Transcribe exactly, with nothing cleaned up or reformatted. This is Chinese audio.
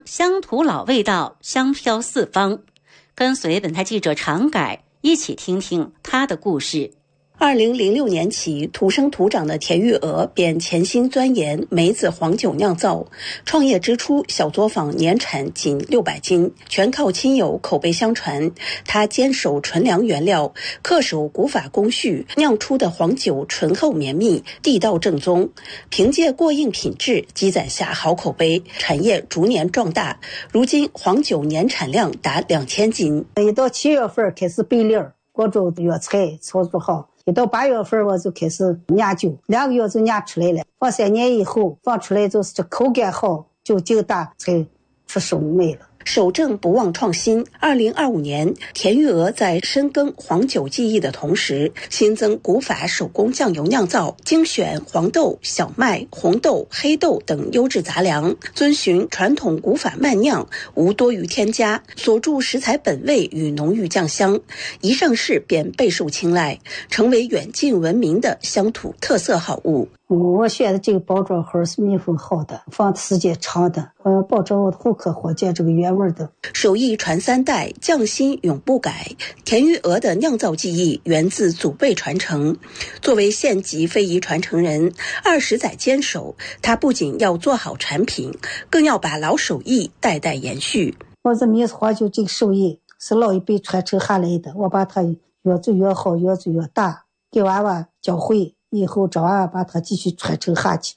乡土老味道，香飘四方。跟随本台记者常改一起听听他的故事。 二零零六年起，土生土长的田玉娥便潜心钻研梅子黄酒酿造。创业之初，小作坊年产仅六百斤，全靠亲友口碑相传。他坚守纯粮原料，恪守古法工序，酿出的黄酒醇厚绵密，地道正宗。凭借过硬品质，积攒下好口碑，产业逐年壮大。如今，黄酒年产量达两千斤。 一到七月份开始备粒儿，各种药材操作好。一到八月份我就开始酿酒，两个月就酿出来了。放三年以后放出来就是这口感好，酒劲大，才出手卖了。 守正不忘创新。二零二五年，田玉娥在深耕黄酒技艺的同时，新增古法手工酱油酿造，精选黄豆、小麦、红豆、黑豆等优质杂粮，遵循传统古法慢酿，无多余添加，锁住食材本味与浓郁酱香，一上市便备受青睐，成为远近闻名的乡土特色好物。 我选的这个包装盒是密封好的，放时间长的，呃，保证我的户口活见这个原味的。 手艺传三代，匠心永不改。田玉娥的酿造技艺源自祖辈传承。作为县级非遗传承人，二十载坚守，他不仅要做好产品，更要把老手艺代代延续。 我这梅子黄酒这个手艺是老一辈传承下来的，我把它越做越好，越做越大，给娃娃教会。以后找娃娃把它继续传承下去。